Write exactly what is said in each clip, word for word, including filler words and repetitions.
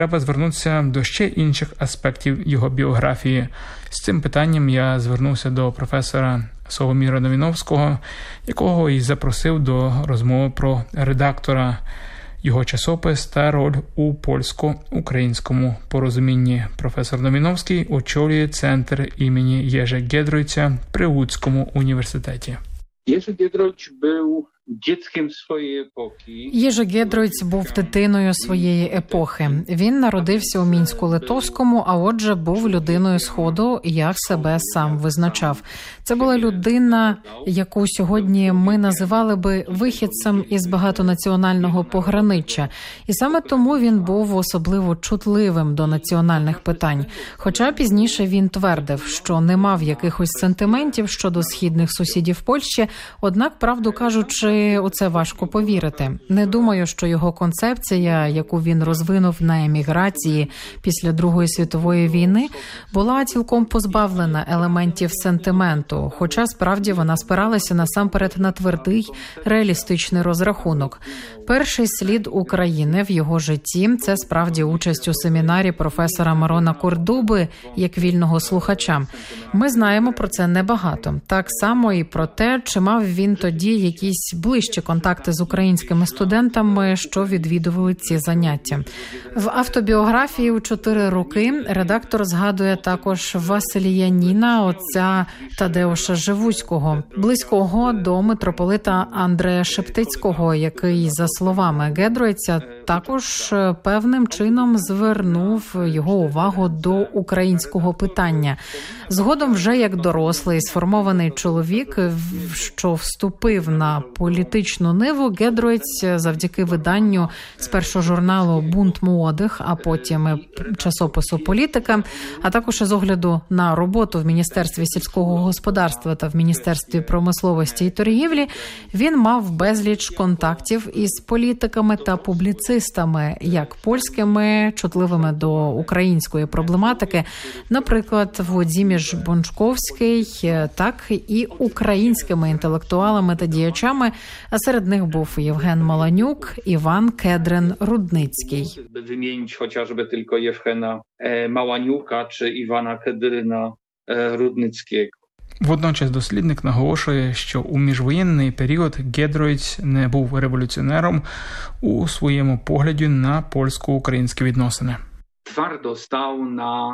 Треба звернутися до ще інших аспектів його біографії. З цим питанням я звернувся до професора Соломіра Новіновського, якого і запросив до розмови про редактора, його часопис та роль у польсько-українському порозумінні. Професор Новіновський очолює центр імені Єжа Гедройця при Луцькому університеті. Єжи Гедройць був дітським своєї епохи. Єжи Гедройць був дитиною своєї епохи. Він народився у Мінську-Литовському, а отже був людиною Сходу, як себе сам визначав. Це була людина, яку сьогодні ми називали би вихідцем із багатонаціонального пограниччя. І саме тому він був особливо чутливим до національних питань. Хоча пізніше він твердив, що не мав якихось сентиментів щодо східних сусідів Польщі, однак, правду кажучи, у це важко повірити. Не думаю, що його концепція, яку він розвинув на еміграції після Другої світової війни, була цілком позбавлена елементів сентименту, хоча справді вона спиралася насамперед на твердий, реалістичний розрахунок. Перший слід України в його житті – це справді участь у семінарі професора Мирона Кордуби як вільного слухача. Ми знаємо про це небагато. Так само і про те, чи мав він тоді якісь ближчі контакти з українськими студентами, що відвідували ці заняття. В автобіографії у чотири роки редактор згадує також Василіяніна, отця Тадеуша Живуцького, близького до митрополита Андрея Шептицького, який, за словами Гедройця, також певним чином звернув його увагу до українського питання. Згодом вже як дорослий, сформований чоловік, що вступив на політичну ниву, Гедройць завдяки виданню спершу журналу «Бунт молодих», а потім часопису «Політика», а також з огляду на роботу в Міністерстві сільського господарства та в Міністерстві промисловості і торгівлі, він мав безліч контактів із політиками та публіцистами, як польськими, чутливими до української проблематики, наприклад, Владимир Бончковський, так і українськими інтелектуалами та діячами, а серед них був Євген Маланюк, Іван Кедрин-Рудницький. Вимінити хоча б тільки Євгена Маланюка чи Івана Кедрина-Рудницького. Водночас дослідник наголошує, що у міжвоєнний період Гедройць не був революціонером у своєму погляді на польсько-українські відносини. Твердо став на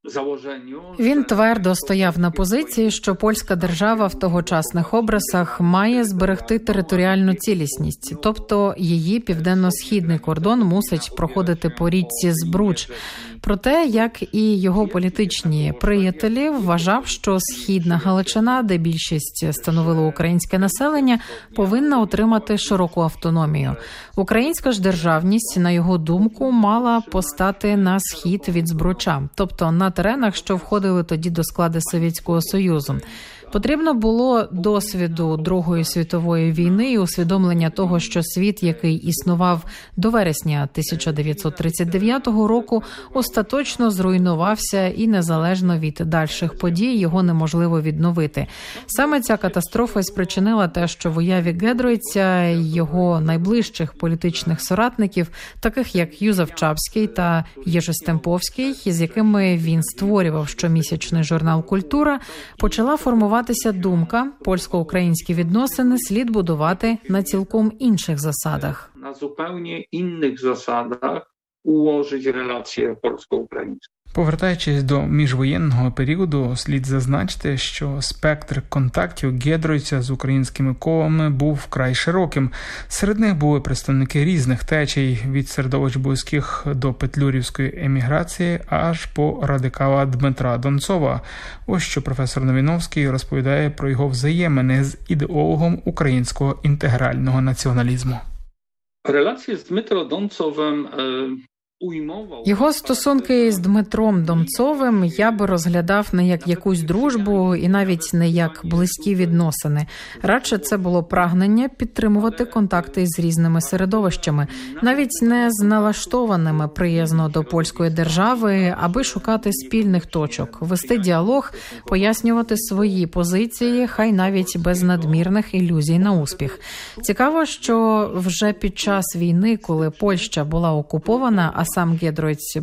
Він твердо стояв на позиції, що польська держава в тогочасних образах має зберегти територіальну цілісність, тобто її південно-східний кордон мусить проходити по річці Збруч. Проте, як і його політичні приятелі, вважав, що Східна Галичина, де більшість становило українське населення, повинна отримати широку автономію. Українська ж державність, на його думку, мала постати на схід від Збруча, тобто на теренах, що входили тоді до складу Совєтського Союзу. Потрібно було досвіду Другої світової війни і усвідомлення того, що світ, який існував до вересня тисяча дев'ятсот тридцять дев'ятого року, остаточно зруйнувався і незалежно від дальших подій його неможливо відновити. Саме ця катастрофа спричинила те, що в уяві Гедройця його найближчих політичних соратників, таких як Юзеф Чапський та Єжи Стемповський, з якими він створював щомісячний журнал «Культура», почала формувати думка, польсько-українські відносини слід будувати на цілком інших засадах. На zupełnie innych zasadach ułożyć relacje polsko-ukraińskie. Повертаючись до міжвоєнного періоду, слід зазначити, що спектр контактів Гедройця з українськими колами був вкрай широким. Серед них були представники різних течій, від середовищ близьких до петлюрівської еміграції аж по радикала Дмитра Донцова. Ось що професор Новіновський розповідає про його взаємини з ідеологом українського інтегрального націоналізму. Relacje z Dmytro Doncowem Його стосунки з Дмитром Донцовим я би розглядав не як якусь дружбу і навіть не як близькі відносини. Радше це було прагнення підтримувати контакти з різними середовищами, навіть не з налаштованими приязно до польської держави, аби шукати спільних точок, вести діалог, пояснювати свої позиції, хай навіть без надмірних ілюзій на успіх. Цікаво, що вже під час війни, коли Польща була окупована, а сам Гєдройц